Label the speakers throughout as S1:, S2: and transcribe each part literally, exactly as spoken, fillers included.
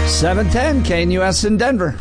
S1: seven ten K N U S in Denver.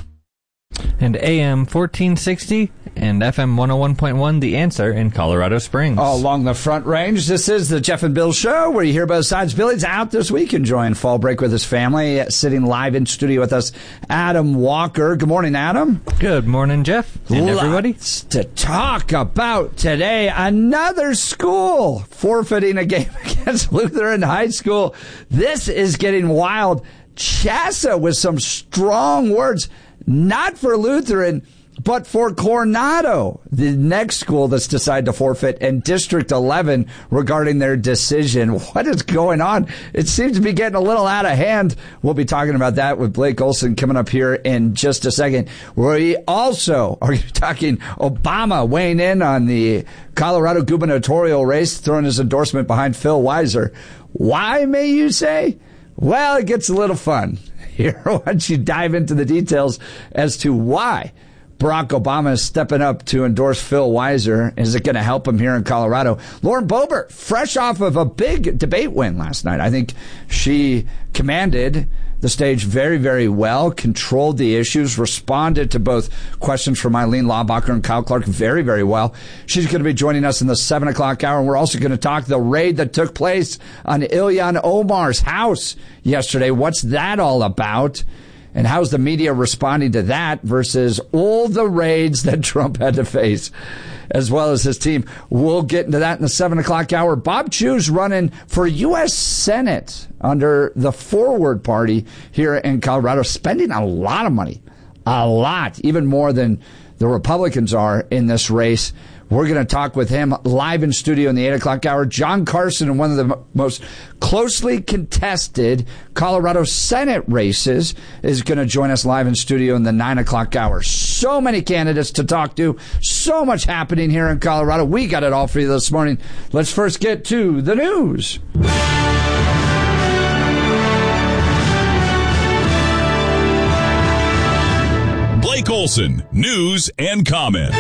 S2: And A M fourteen sixty and F M one oh one point one, The Answer in Colorado Springs.
S1: All along the Front Range, this is the Jeff and Bill Show, where you hear both sides. Billy's out this week enjoying fall break with his family. Sitting live in studio with us, Adam Walker. Good morning, Adam.
S2: Good morning, Jeff, and
S1: Lots
S2: everybody.
S1: to talk about today. Another school forfeiting a game against Lutheran High School. This is getting wild. Chassa with some strong words. Not for Lutheran, but for Coronado, the next school that's decided to forfeit, and District eleven regarding their decision. What is going on? It seems to be getting a little out of hand. We'll be talking about that with Blake Olson coming up here in just a second. We also are talking Obama weighing in on the Colorado gubernatorial race, throwing his endorsement behind Phil Weiser. Why, may you say? Well, it gets a little fun. Here, why don't you dive into the details as to why Barack Obama is stepping up to endorse Phil Weiser. Is it going to help him here in Colorado? Lauren Boebert, fresh off of a big debate win last night. I think she commanded the stage very, very well, controlled the issues, responded to both questions from Eileen Laubacher and Kyle Clark very, very well. She's going to be joining us in the seven o'clock hour, and we're also going to talk the raid that took place on Ilhan Omar's house yesterday. What's that all about? And how's the media responding to that versus all the raids that Trump had to face, as well as his team? We'll get into that in the seven o'clock hour. Bob Chu's running for U S Senate under the Forward Party here in Colorado, spending a lot of money, a lot, even more than the Republicans are in this race. We're going to talk with him live in studio in the eight o'clock hour. John Carson, in one of the m- most closely contested Colorado Senate races, is going to join us live in studio in the nine o'clock hour. So many candidates to talk to. So much happening here in Colorado. We got it all for you this morning. Let's first get to the news.
S3: Blake Olson, news and comment.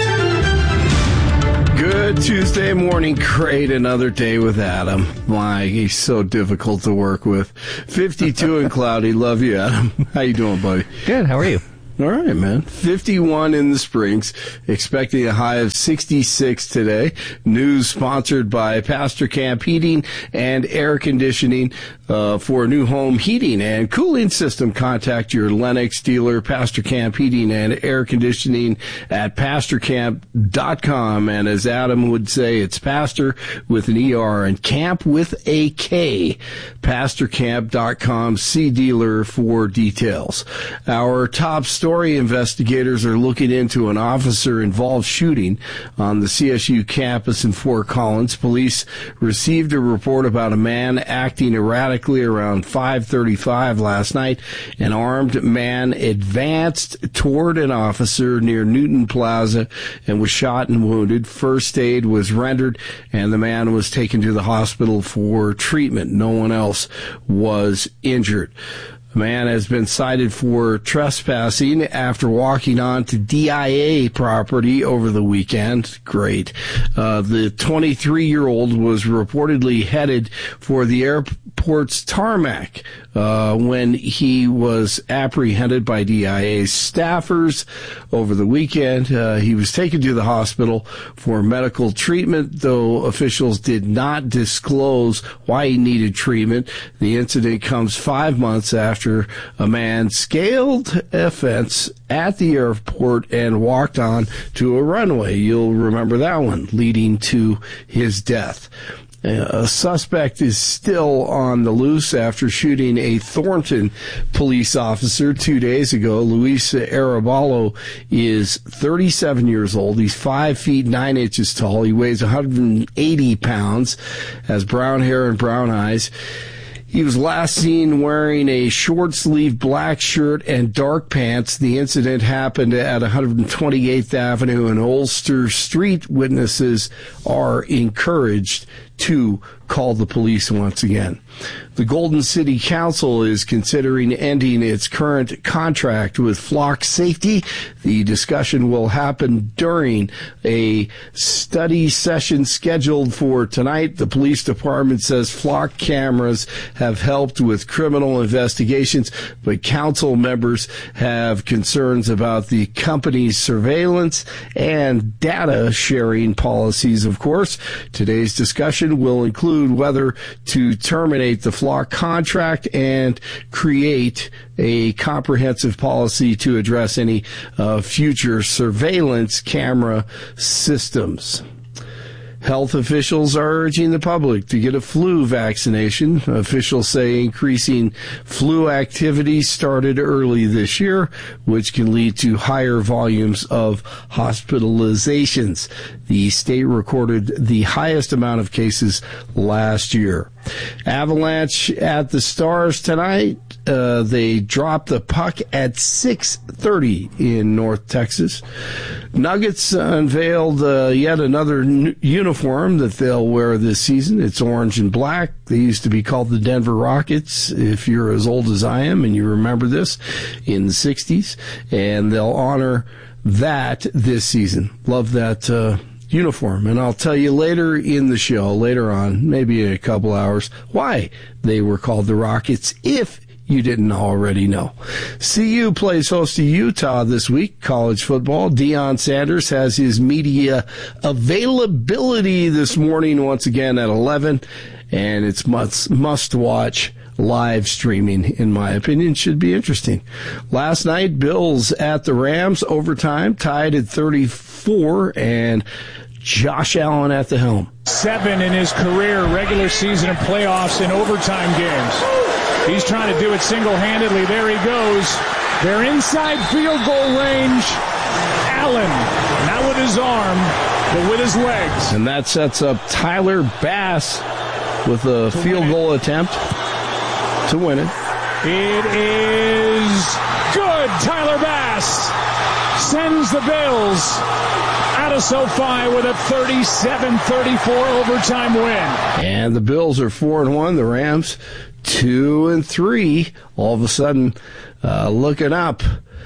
S4: Good Tuesday morning. Great, another day with Adam. My, he's so difficult to work with. fifty-two and cloudy. Love you, Adam. How you doing, buddy?
S2: Good, how are you?
S4: All right, man. fifty-one in the Springs, expecting a high of sixty-six today. News sponsored by Pastor Camp Heating and Air Conditioning. Uh, for a new home heating and cooling system, contact your Lennox dealer, Pastor Camp Heating and Air Conditioning at pastor camp dot com. And as Adam would say, it's pastor with an E R and camp with a K. pastor camp dot com. See dealer for details. Our top story: investigators are looking into an officer-involved shooting on the C S U campus in Fort Collins. Police received a report about a man acting erratically around five thirty-five last night. An armed man advanced toward an officer near Newton Plaza and was shot and wounded. First aid was rendered, and the man was taken to the hospital for treatment. No one else was injured. A man has been cited for trespassing after walking onto D I A property over the weekend. Great. Uh, the twenty-three-year-old was reportedly headed for the airport's tarmac uh, when he was apprehended by D I A staffers over the weekend. Uh, he was taken to the hospital for medical treatment, though officials did not disclose why he needed treatment. The incident comes five months after After a man scaled a fence at the airport and walked on to a runway. You'll remember that one, leading to his death. A suspect is still on the loose after shooting a Thornton police officer two days ago. Luis Arevalo is thirty-seven years old. He's five feet nine inches tall. He weighs one hundred eighty pounds, has brown hair and brown eyes. He was last seen wearing a short-sleeved black shirt and dark pants. The incident happened at one hundred twenty-eighth Avenue and Ulster Street. Witnesses are encouraged to call the police once again. The Golden City Council is considering ending its current contract with Flock Safety. The discussion will happen during a study session scheduled for tonight. The police department says Flock cameras have helped with criminal investigations, but council members have concerns about the company's surveillance and data sharing policies, of course. Today's discussion will include whether to terminate the Flock contract and create a comprehensive policy to address any uh, future surveillance camera systems. Health officials are urging the public to get a flu vaccination. Officials say increasing flu activity started early this year, which can lead to higher volumes of hospitalizations. The state recorded the highest amount of cases last year. Avalanche at the Stars tonight. Uh, they dropped the puck at six thirty in North Texas. Nuggets unveiled uh, yet another n- uniform that they'll wear this season. It's orange and black. They used to be called the Denver Rockets, if you're as old as I am and you remember this, in the sixties. And they'll honor that this season. Love that uh uniform, and I'll tell you later in the show, later on, maybe in a couple hours, why they were called the Rockets, if you didn't already know. C U plays host to Utah this week, college football. Deion Sanders has his media availability this morning once again at eleven, and it's must, must watch live streaming, in my opinion. Should be interesting. Last night, Bills at the Rams, overtime, tied at thirty-four, and Josh Allen at the helm.
S5: Seven in his career, regular season and playoffs in overtime games. He's trying to do it single-handedly. There he goes. They're inside field goal range. Allen, not with his arm, but with his legs.
S4: And that sets up Tyler Bass with a field goal attempt to win it.
S5: It is good. Tyler Bass sends the Bills out of SoFi with a thirty-seven thirty-four overtime win.
S4: And the Bills are four and one. The Rams two and three. All of a sudden, uh, looking up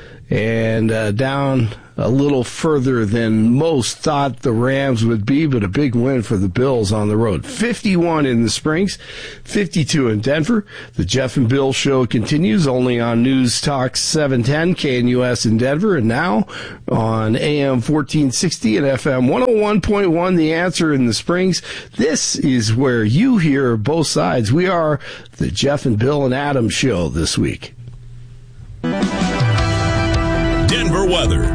S4: and uh, down a little further than most thought the Rams would be, but a big win for the Bills on the road. fifty-one in the Springs, fifty-two in Denver. The Jeff and Bill Show continues only on News Talk seven ten K N U S in Denver, and now on A M fourteen sixty and F M one oh one point one, The Answer in the Springs. This is where you hear both sides. We are the Jeff and Bill and Adam Show this week.
S3: Denver weather.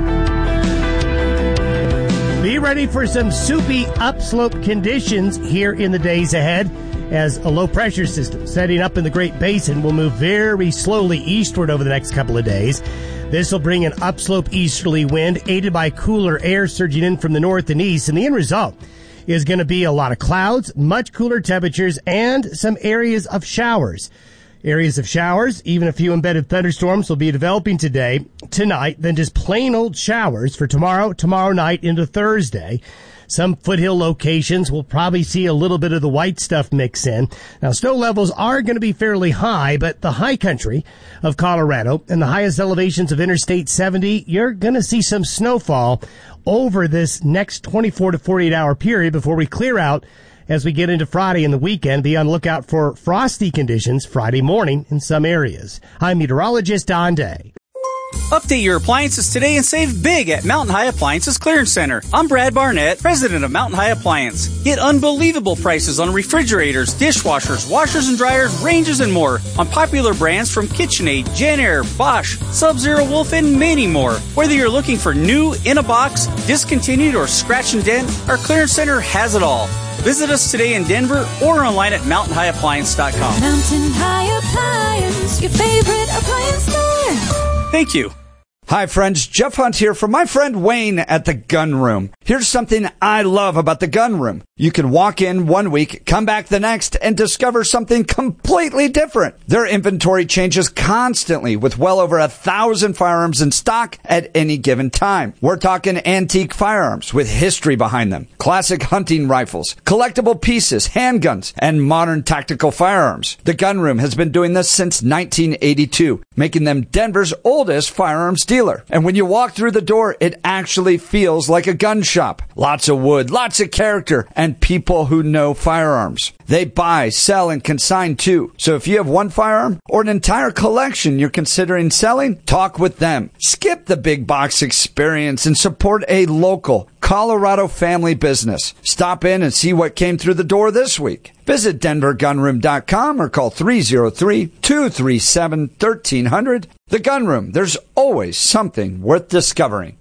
S6: Be ready for some soupy upslope conditions here in the days ahead, as a low-pressure system setting up in the Great Basin will move very slowly eastward over the next couple of days. This will bring an upslope easterly wind, aided by cooler air surging in from the north and east, and the end result is going to be a lot of clouds, much cooler temperatures, and some areas of showers. Areas of showers, even a few embedded thunderstorms will be developing today, tonight, then just plain old showers for tomorrow, tomorrow night into Thursday. Some foothill locations will probably see a little bit of the white stuff mix in. Now, snow levels are going to be fairly high, but the high country of Colorado and the highest elevations of Interstate seventy, you're going to see some snowfall over this next twenty-four to forty-eight hour period before we clear out as we get into Friday and the weekend. Be on lookout for frosty conditions Friday morning in some areas. I'm meteorologist Don Day.
S7: Update your appliances today and save big at Mountain High Appliances Clearance Center. I'm Brad Barnett, president of Mountain High Appliance. Get unbelievable prices on refrigerators, dishwashers, washers and dryers, ranges, and more on popular brands from KitchenAid, JennAir, Bosch, Sub-Zero Wolf, and many more. Whether you're looking for new, in a box, discontinued, or scratch and dent, our Clearance Center has it all. Visit us today in Denver or online at mountain high appliance dot com.
S8: Mountain High Appliance, your favorite appliance store.
S7: Thank you.
S1: Hi, friends. Jeff Hunt here from my friend Wayne at the Gun Room. Here's something I love about the Gun Room. You can walk in one week, come back the next, and discover something completely different. Their inventory changes constantly with well over a thousand firearms in stock at any given time. We're talking antique firearms with history behind them, classic hunting rifles, collectible pieces, handguns, and modern tactical firearms. The Gun Room has been doing this since nineteen eighty-two, making them Denver's oldest firearms dealer. And when you walk through the door, it actually feels like a gun shop. Lots of wood, lots of character, and people who know firearms. They buy, sell, and consign too. So if you have one firearm or an entire collection you're considering selling, talk with them. Skip the big box experience and support a local Colorado family business. Stop in and see what came through the door this week. Visit denver gun room dot com or call three oh three, two three seven, one three zero zero. The Gun Room, there's always something worth discovering.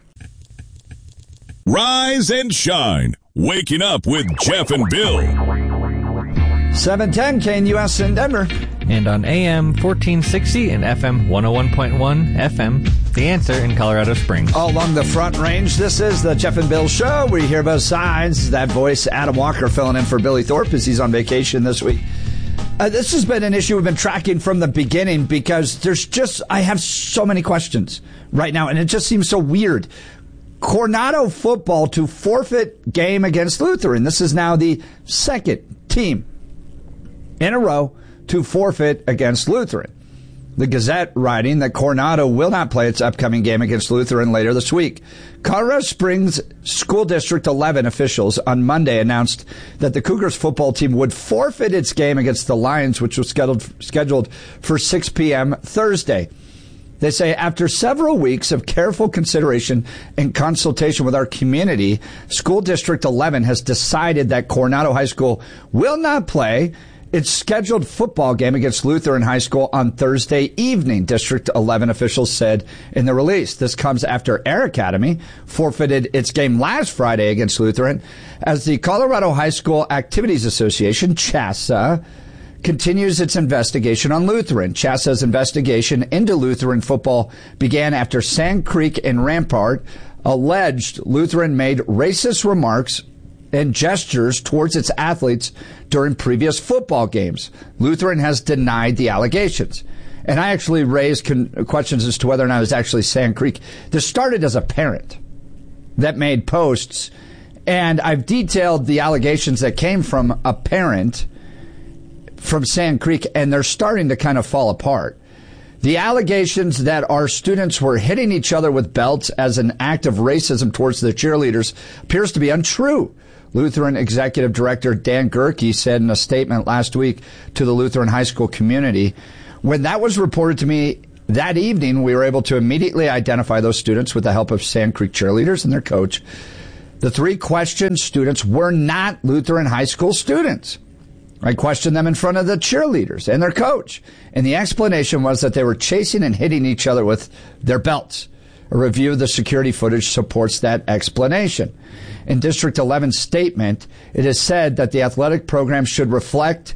S3: Rise and shine. Waking up with Jeff and Bill.
S1: seven ten K N U S in Denver.
S2: And on A M fourteen sixty and F M one oh one point one F M, The Answer in Colorado Springs.
S1: All along the Front Range, this is the Jeff and Bill Show. We hear both sides. That voice, Adam Walker, filling in for Billy Thorpe as he's on vacation this week. Uh, this has been an issue we've been tracking from the beginning because there's just, I have so many questions right now, and it just seems so weird. Coronado football to forfeit game against Lutheran. This is now the second team in a row to forfeit against Lutheran. The Gazette writing that Coronado will not play its upcoming game against Lutheran later this week. Colorado Springs School District eleven officials on Monday announced that the Cougars football team would forfeit its game against the Lions, which was scheduled scheduled for six p.m. Thursday. They say, after several weeks of careful consideration and consultation with our community, School District eleven has decided that Coronado High School will not play its scheduled football game against Lutheran High School on Thursday evening, District eleven officials said in the release. This comes after Air Academy forfeited its game last Friday against Lutheran as the Colorado High School Activities Association, CHASA, continues its investigation on Lutheran. CHASA's investigation into Lutheran football began after Sand Creek and Rampart alleged Lutheran made racist remarks and gestures towards its athletes during previous football games. Lutheran has denied the allegations. And I actually raised con- questions as to whether or not it was actually Sand Creek. This started as a parent that made posts, and I've detailed the allegations that came from a parent from Sand Creek, and they're starting to kind of fall apart. The allegations that our students were hitting each other with belts as an act of racism towards the cheerleaders appears to be untrue. Lutheran Executive Director Dan Gerke said in a statement last week to the Lutheran high school community, when that was reported to me that evening, we were able to immediately identify those students with the help of Sand Creek cheerleaders and their coach. The three questioned students were not Lutheran high school students. I questioned them in front of the cheerleaders and their coach, and the explanation was that they were chasing and hitting each other with their belts. A review of the security footage supports that explanation. In District eleven's statement, it is said that the athletic program should reflect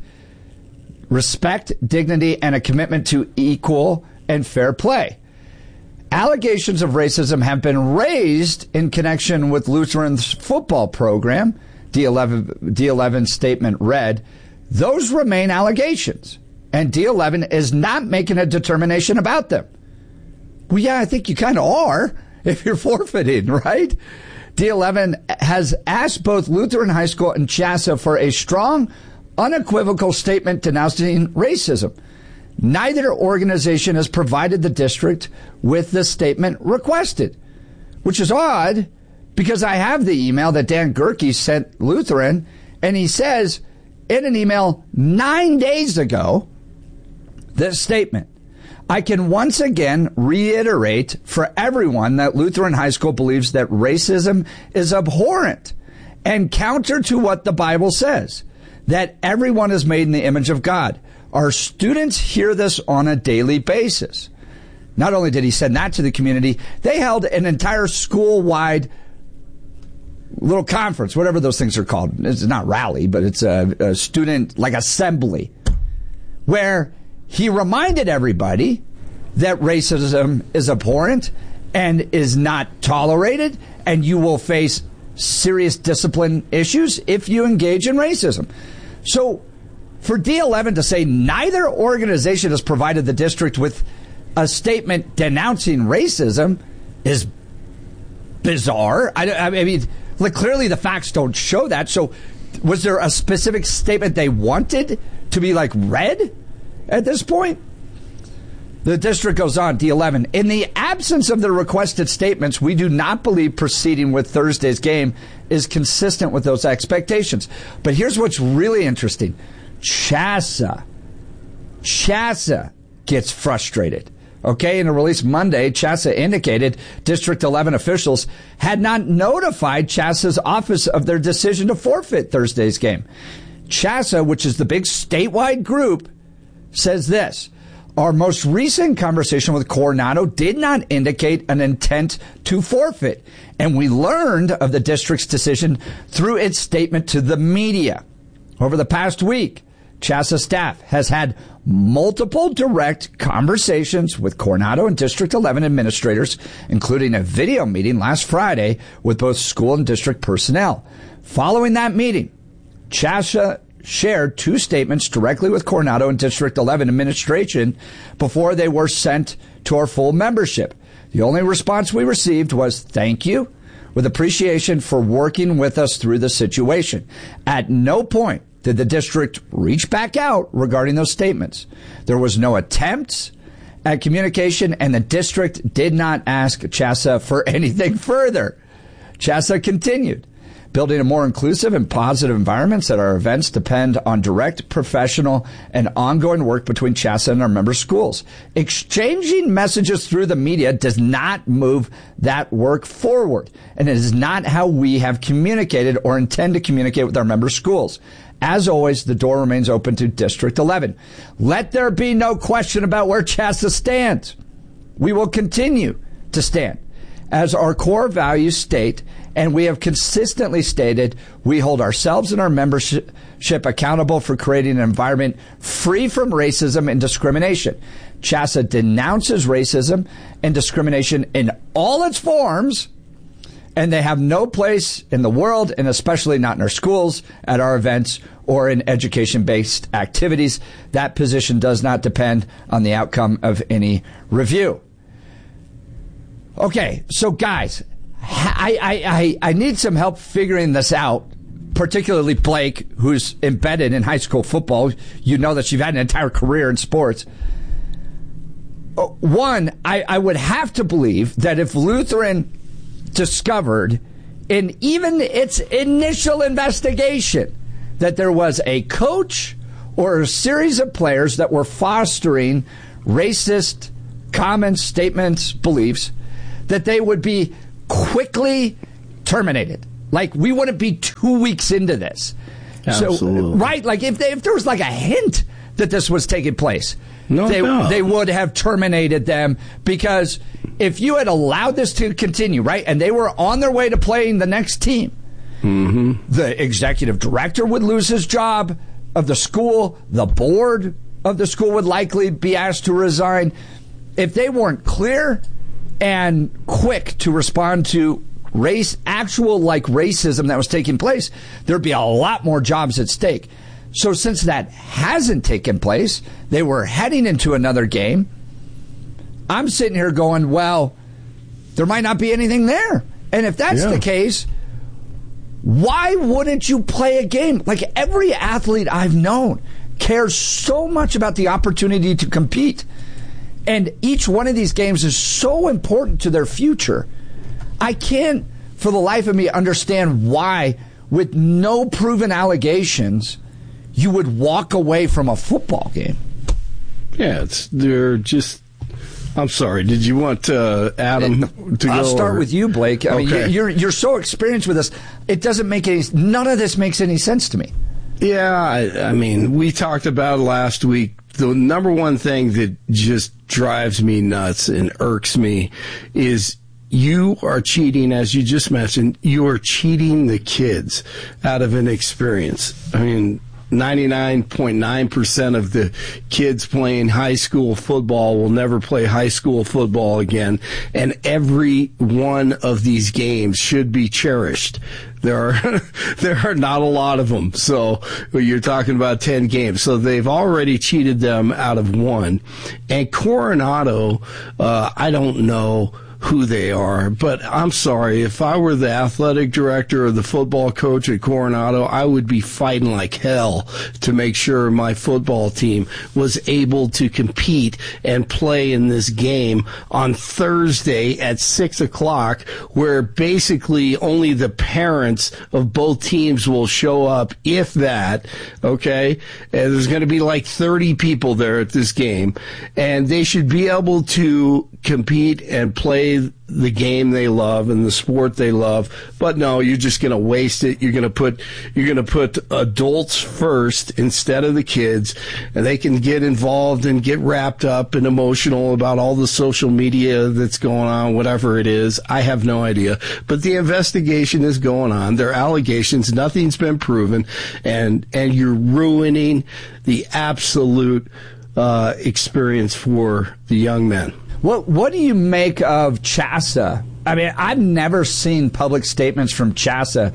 S1: respect, dignity, and a commitment to equal and fair play. Allegations of racism have been raised in connection with Lutheran's football program. D eleven, D eleven's statement read, those remain allegations, and D eleven is not making a determination about them. Well, yeah, I think you kind of are if you're forfeiting, right? D eleven has asked both Lutheran High School and CHASA for a strong, unequivocal statement denouncing racism. Neither organization has provided the district with the statement requested, which is odd because I have the email that Dan Gerke sent Lutheran, and he says in an email nine days ago, this statement, I can once again reiterate for everyone that Lutheran High School believes that racism is abhorrent and counter to what the Bible says, that everyone is made in the image of God. Our students hear this on a daily basis. Not only did he send that to the community, they held an entire school-wide little conference, whatever those things are called. It's not rally, but it's a, a student, like, assembly, where he reminded everybody that racism is abhorrent and is not tolerated, and you will face serious discipline issues if you engage in racism. So for D eleven to say neither organization has provided the district with a statement denouncing racism is bizarre. I, I mean, like, clearly the facts don't show that. So was there a specific statement they wanted to be, like, read at this point? The district goes on, D eleven. In the absence of the requested statements, we do not believe proceeding with Thursday's game is consistent with those expectations. But here's what's really interesting. CHSAA. CHSAA gets frustrated. Okay, in a release Monday, CHSAA indicated District eleven officials had not notified CHSAA's office of their decision to forfeit Thursday's game. CHSAA, which is the big statewide group, says this. Our most recent conversation with Coronado did not indicate an intent to forfeit, and we learned of the district's decision through its statement to the media. Over the past week, CHSAA staff has had multiple direct conversations with Coronado and District eleven administrators, including a video meeting last Friday with both school and district personnel. Following that meeting, CHSAA shared two statements directly with Coronado and District eleven administration before they were sent to our full membership. The only response we received was thank you, with appreciation for working with us through the situation. At no point did the district reach back out regarding those statements. There was no attempts at communication, and the district did not ask CHSAA for anything further. CHSAA continued. Building a more inclusive and positive environments at our events depend on direct, professional, and ongoing work between CHSAA and our member schools. Exchanging messages through the media does not move that work forward, and it is not how we have communicated or intend to communicate with our member schools. As always, the door remains open to District eleven. Let there be no question about where CHSAA stands. We will continue to stand. As our core values state, and we have consistently stated, we hold ourselves and our membership accountable for creating an environment free from racism and discrimination. CHSAA denounces racism and discrimination in all its forms, and they have no place in the world, and especially not in our schools, at our events, or in education-based activities. That position does not depend on the outcome of any review. Okay, so guys, I, I, I, I need some help figuring this out, particularly Blake, who's embedded in high school football. You know that you've had an entire career in sports. One, I, I would have to believe that if Lutheran discovered in even its initial investigation that there was a coach or a series of players that were fostering racist comments, statements, beliefs, that they would be quickly terminated. Like, we wouldn't be two weeks into this.
S4: Absolutely.
S1: So, right? Like, if, they, if there was like a hint that this was taking place,
S4: no,
S1: they,
S4: no. they
S1: would have terminated them, because if you had allowed this to continue, right, and they were on their way to playing the next team, mm-hmm. the executive director would lose his job of the school, the board of the school would likely be asked to resign. If they weren't clear and quick to respond to race, actual like racism that was taking place, there'd be a lot more jobs at stake. So since that hasn't taken place, they were heading into another game. I'm sitting here going, well, there might not be anything there. And if that's
S4: yeah.
S1: the case, why wouldn't you play a game? Like, every athlete I've known cares so much about the opportunity to compete. And each one of these games is so important to their future. I can't, for the life of me, understand why, with no proven allegations, you would walk away from a football game.
S4: Yeah, it's they're just. I'm sorry. Did you want uh, Adam to go?
S1: I'll start
S4: or?
S1: with you, Blake. I
S4: okay.
S1: mean, you're you're so experienced with this. It doesn't make any. None of this makes any sense to me.
S4: Yeah, I, I mean, we talked about it last week. The number one thing that just drives me nuts and irks me is you are cheating, as you just mentioned. You are cheating the kids out of an experience. I mean, ninety-nine point nine percent of the kids playing high school football will never play high school football again. And every one of these games should be cherished. There are there are not a lot of them. So you're talking about ten games. So they've already cheated them out of one. And Coronado, uh, I don't know who they are, but I'm sorry, if I were the athletic director or the football coach at Coronado, I would be fighting like hell to make sure my football team was able to compete and play in this game on Thursday at six o'clock, where basically only the parents of both teams will show up, if that, okay? And there's going to be like thirty people there at this game, and they should be able to compete and play the game they love and the sport they love. But no, you're just going to waste it. You're going to put you're going to put adults first instead of the kids, and they can get involved and get wrapped up and emotional about all the social media that's going on, whatever it is. I have no idea. But the investigation is going on. There are allegations. Nothing's been proven, and and you're ruining the absolute uh, experience for the young men.
S1: What What do you make of CHSAA? I mean, I've never seen public statements from CHSAA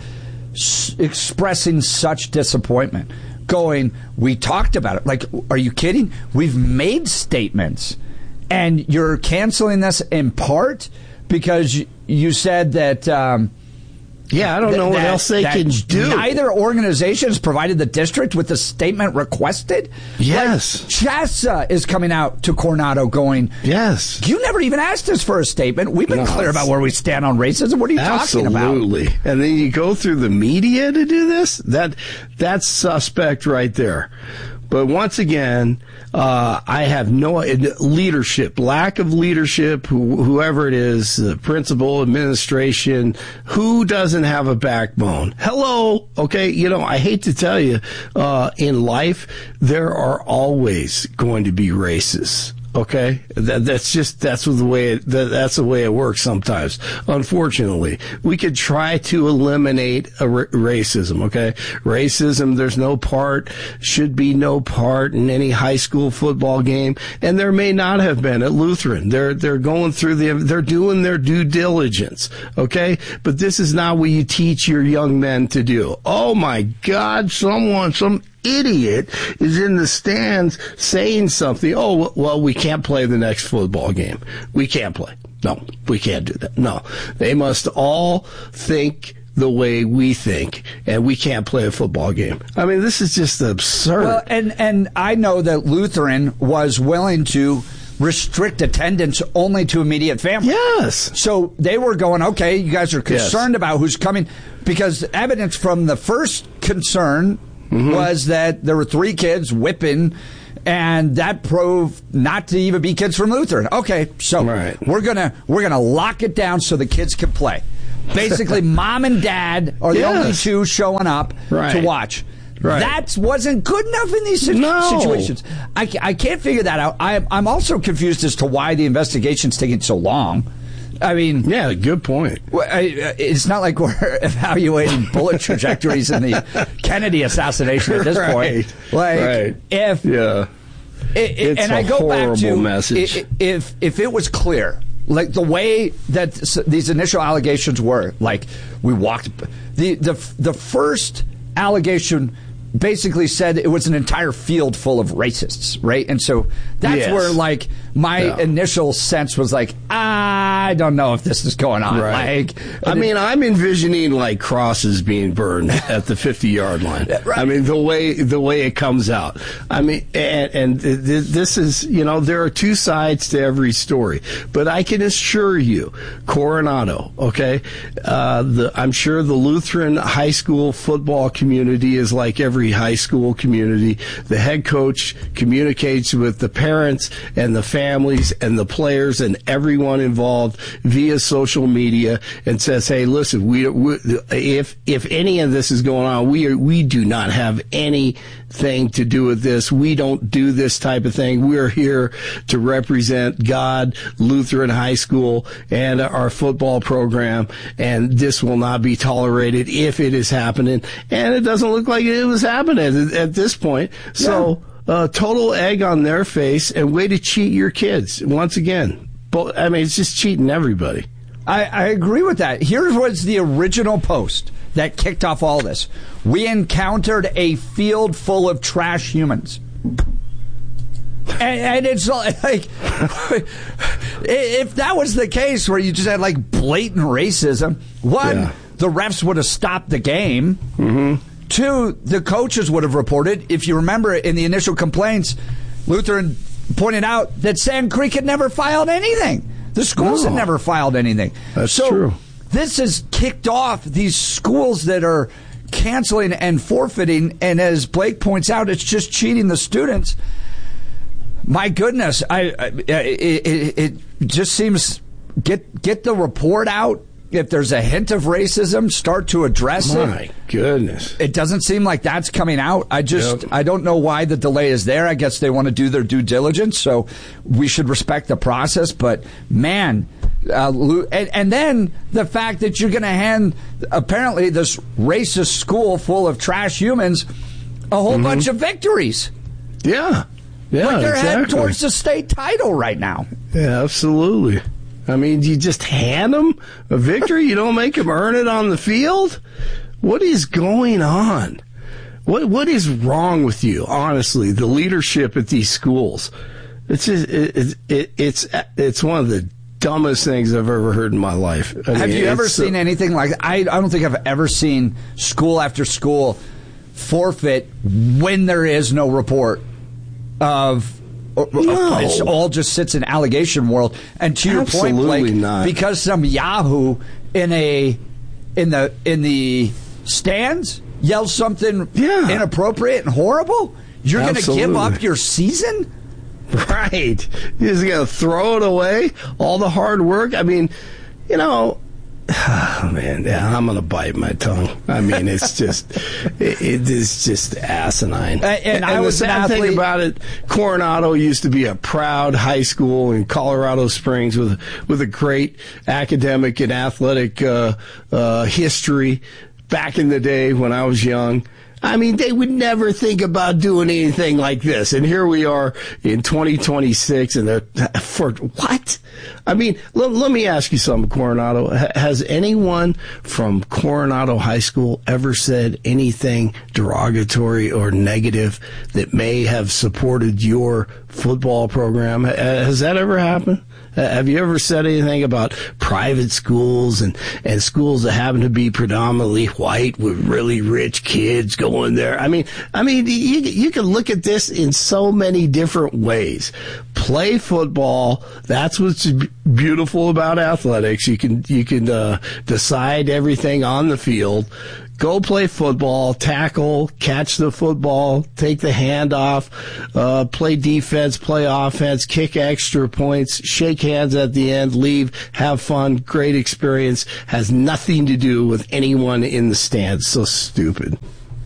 S1: s- expressing such disappointment. Going, we talked about it. Like, are you kidding? We've made statements, and you're canceling this in part because you, you said that. Um,
S4: Yeah, I don't know what
S1: that,
S4: else they can do.
S1: Neither organization has provided the district with the statement requested.
S4: Yes.
S1: Like, CHSAA is coming out to Coronado going,
S4: yes.
S1: You never even asked us for a statement. We've been
S4: No,
S1: clear about where we stand on racism. What are you
S4: absolutely.
S1: talking about?
S4: Absolutely. And then you go through the media to do this? That That's suspect right there. But once again, uh, I have no leadership, lack of leadership, wh- whoever it is, the principal, administration, who doesn't have a backbone? Hello. Okay. You know, I hate to tell you, uh, in life, there are always going to be racists. Okay, that, that's just that's the way it, that, that's the way it works. Sometimes, unfortunately, we could try to eliminate a r- racism. Okay, racism. There's no part, should be no part in any high school football game, and there may not have been at Lutheran. They're they're going through the they're doing their due diligence. Okay, but this is not what you teach your young men to do. Oh my God, someone some. idiot is in the stands saying something. Oh, well, we can't play the next football game. We can't play. No, we can't do that. No, they must all think the way we think, and we can't play a football game. I mean, this is just absurd.
S1: Well, and, and I know that Lutheran was willing to restrict attendance only to immediate family.
S4: Yes.
S1: So they were going, okay, you guys are concerned yes. about who's coming, because evidence from the first concern Mm-hmm. was that there were three kids whipping, and that proved not to even be kids from Lutheran. Okay, so
S4: right.
S1: we're gonna we're gonna lock it down so the kids can play. Basically, mom and dad are the
S4: yes.
S1: only two showing up
S4: right.
S1: to watch.
S4: Right.
S1: That wasn't good enough in these situ-
S4: no.
S1: situations. I, I can't figure that out. I, I'm also confused as to why the investigation's taking so long. I mean,
S4: yeah, good point.
S1: It's not like we're evaluating bullet trajectories in the Kennedy assassination at this
S4: right.
S1: point. Like,
S4: right.
S1: if
S4: yeah,
S1: it,
S4: it's
S1: and
S4: a
S1: I go back to
S4: message.
S1: if if it was clear, like the way that these initial allegations were, like we walked the the the first allegation basically said it was an entire field full of racists, right? And so that's
S4: yes.
S1: where, like, my yeah. initial sense was like, I don't know if this is going on.
S4: Right.
S1: Like,
S4: I mean, I'm envisioning like crosses being burned at the fifty-yard line.
S1: Right.
S4: I mean, the way the way it comes out. I mean, and, and this is, you know, there are two sides to every story. But I can assure you, Coronado, okay, uh, the, I'm sure the Lutheran high school football community is like every high school community. The head coach communicates with the parents and the family families and the players and everyone involved via social media and says, hey, listen, we, we if if any of this is going on, we are, we do not have anything to do with this. We don't do this type of thing. We're here to represent God, Lutheran High School, and our football program, and this will not be tolerated if it is happening. And it doesn't look like it was happening at, at this point. So, uh, total egg on their face and way to cheat your kids once again. But, I mean, it's just cheating everybody.
S1: I, I agree with that. Here was the original post that kicked off all this. We encountered a field full of trash humans. And, and it's like, if that was the case where you just had like blatant racism, one, yeah. the refs would have stopped the game.
S4: Mm-hmm.
S1: Two, the coaches would have reported. If you remember in the initial complaints, Lutheran pointed out that Sand Creek had never filed anything. The schools no. had never filed anything.
S4: That's
S1: so
S4: true.
S1: This has kicked off these schools that are canceling and forfeiting, and as Blake points out, it's just cheating the students. My goodness, I, I it, it, it just seems get get the report out. If there's a hint of racism, start to address
S4: My
S1: it.
S4: My goodness.
S1: It doesn't seem like that's coming out. I just, yep. I don't know why the delay is there. I guess they want to do their due diligence, so we should respect the process. But, man, uh, and, and then the fact that you're going to hand, apparently, this racist school full of trash humans a whole mm-hmm. bunch of victories.
S4: Yeah. Yeah,
S1: like they're
S4: exactly.
S1: heading towards the state title right now.
S4: Yeah, absolutely. I mean, do you just hand them a victory? You don't make them earn it on the field? What is going on? What What is wrong with you, honestly, the leadership at these schools? It's just, it, it, it's it's one of the dumbest things I've ever heard in my life. I
S1: have
S4: mean,
S1: you ever seen so, anything like that? I, I don't think I've ever seen school after school forfeit when there is no report of... No. It all just sits in allegation world. And to your
S4: Absolutely
S1: point, Blake,
S4: not.
S1: because some Yahoo in a in the in the stands yells something
S4: yeah.
S1: inappropriate and horrible, you're going to give up your season?
S4: Right. You're just going to throw it away? All the hard work? I mean, you know... Oh, man, yeah, I'm going to bite my tongue. I mean, it's just, it, it is just asinine.
S1: And, and, and I
S4: the
S1: was
S4: sad
S1: an athlete.
S4: thing about it, Coronado used to be a proud high school in Colorado Springs with with a great academic and athletic uh, uh, history back in the day when I was young. I mean, they would never think about doing anything like this. And here we are in twenty twenty-six, and they're, for what? I mean, let, let me ask you something, Coronado. Has anyone from Coronado High School ever said anything derogatory or negative that may have supported your football program? Has that ever happened? Uh, have you ever said anything about private schools and, and schools that happen to be predominantly white with really rich kids going there? I mean, I mean, you you can look at this in so many different ways. Play football. That's what's beautiful about athletics. You can you can uh, decide everything on the field. Go play football, tackle, catch the football, take the handoff, uh, play defense, play offense, kick extra points, shake hands at the end, leave, have fun, great experience. Has nothing to do with anyone in the stands. So stupid.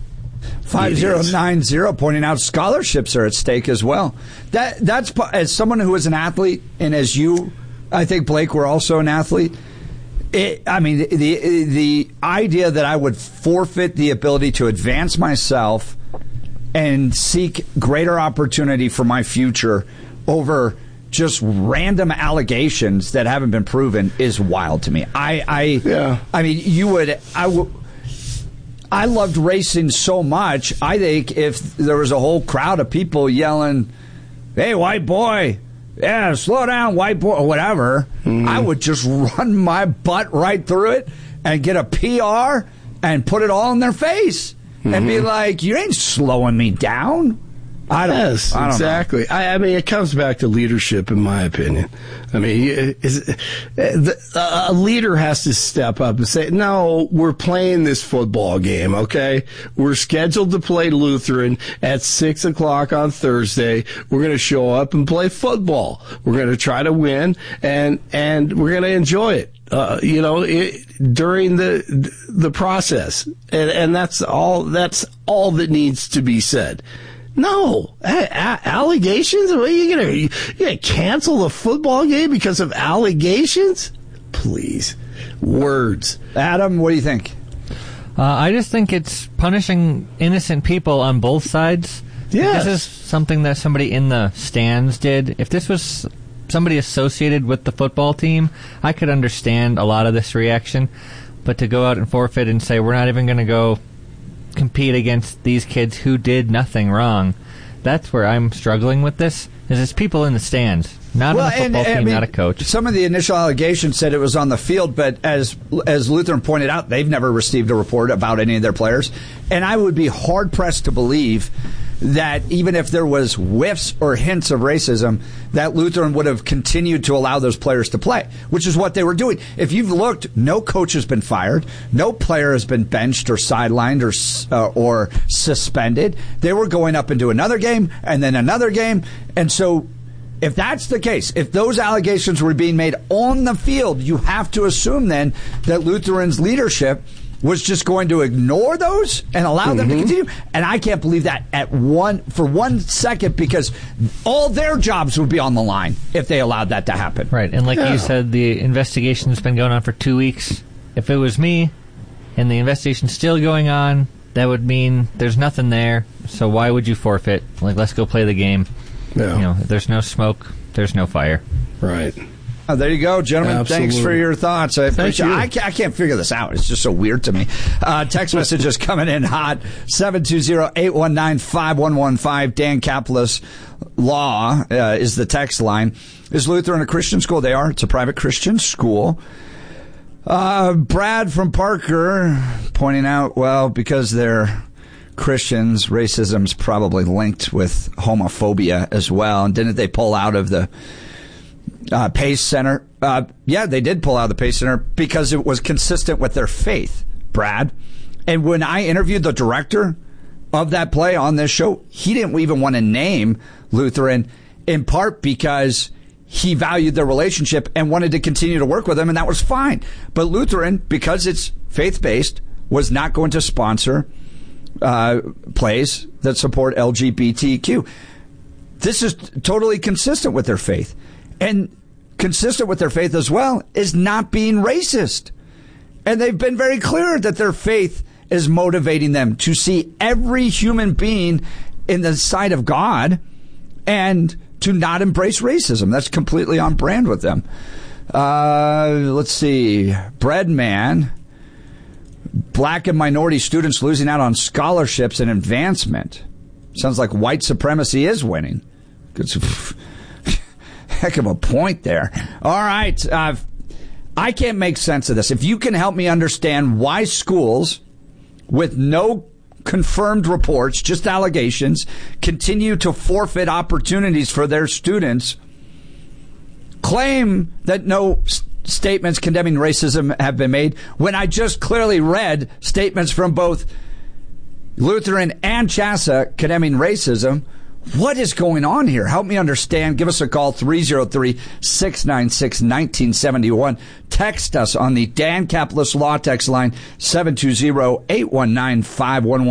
S1: five zero nine zero pointing out scholarships are at stake as well. That that's as someone who is an athlete, and as you, I think, Blake, were also an athlete. It, I mean, the, the the idea that I would forfeit the ability to advance myself and seek greater opportunity for my future over just random allegations that haven't been proven is wild to me. I, I,
S4: yeah.
S1: I mean, you would, I would. I loved racing so much. I think if there was a whole crowd of people yelling, "Hey, white boy! Yeah, slow down, white boy," or whatever, mm. I would just run my butt right through it and get a P R and put it all in their face mm-hmm. and be like, "You ain't slowing me down." I don't,
S4: yes,
S1: I don't
S4: exactly.
S1: know.
S4: I, I mean, it comes back to leadership, in my opinion. I mean, is, the, a leader has to step up and say, no, we're playing this football game, okay? We're scheduled to play Lutheran at six o'clock on Thursday. We're going to show up and play football. We're going to try to win, and, and we're going to enjoy it. Uh, you know, it, during the the process, and, and that's all. That's all that needs to be said. No a- a- allegations. What are you gonna you gonna cancel the football game because of allegations? Please, words.
S1: Adam, what do you think?
S2: Uh, I just think it's punishing innocent people on both sides.
S4: Yes.
S2: This is something that somebody in the stands did. If this was somebody associated with the football team, I could understand a lot of this reaction. But to go out and forfeit and say, we're not even going to go compete against these kids who did nothing wrong, that's where I'm struggling with this, is it's people in the stands, not
S1: Well,
S2: on the football
S1: and-
S2: team,
S1: I mean,
S2: not a coach.
S1: Some of the initial allegations said it was on the field, but as as Lutheran pointed out, they've never received a report about any of their players. And I would be hard-pressed to believe that even if there was whiffs or hints of racism, that Lutheran would have continued to allow those players to play, which is what they were doing. If you've looked, no coach has been fired, no player has been benched or sidelined or uh, or suspended. They were going up into another game and then another game, and so if that's the case, if those allegations were being made on the field, you have to assume then that Lutheran's leadership was just going to ignore those and allow mm-hmm. them to continue. And I can't believe that at one for one second, because all their jobs would be on the line if they allowed that to happen.
S2: Right, and like
S4: Yeah.
S2: you said, the investigation's been going on for two weeks. If it was me and the investigation's still going on, that would mean there's nothing there. So why would you forfeit? Like, let's go play the game.
S4: Yeah.
S2: You know, if there's no smoke, there's no fire.
S4: Right.
S1: Oh, there you go, gentlemen.
S4: Absolutely.
S1: Thanks for your thoughts. I appreciate
S4: you.
S1: I can't, I can't figure this out. It's just so weird to me. Uh, text messages coming in hot. seven two zero, eight one nine, five one one five. Dan Kaplis Law uh, is the text line. Is Lutheran a Christian school? They are. It's a private Christian school. Uh, Brad from Parker pointing out, well, because they're Christians, racism's probably linked with homophobia as well. And didn't they pull out of the Uh, Pace Center? Uh, yeah, they did pull out of the Pace Center because it was consistent with their faith, Brad. And when I interviewed the director of that play on this show, he didn't even want to name Lutheran, in part because he valued their relationship and wanted to continue to work with them, and that was fine. But Lutheran, because it's faith-based, was not going to sponsor uh, plays that support L G B T Q. This is totally consistent with their faith. And consistent with their faith as well is not being racist. And they've been very clear that their faith is motivating them to see every human being in the sight of God and to not embrace racism. That's completely on brand with them. Uh, let's see. Breadman. Black and minority students losing out on scholarships and advancement. Sounds like white supremacy is winning. It's heck of a point there. All right. Uh, I can't make sense of this. If you can help me understand why schools with no confirmed reports, just allegations, continue to forfeit opportunities for their students, claim that no s- statements condemning racism have been made, when I just clearly read statements from both Lutheran and Chassa condemning racism. What is going on here? Help me understand. Give us a call, three oh three, six nine six, one nine seven one. Text us on the Dan Kaplis Law text line, seven two zero, eight one nine, five one one.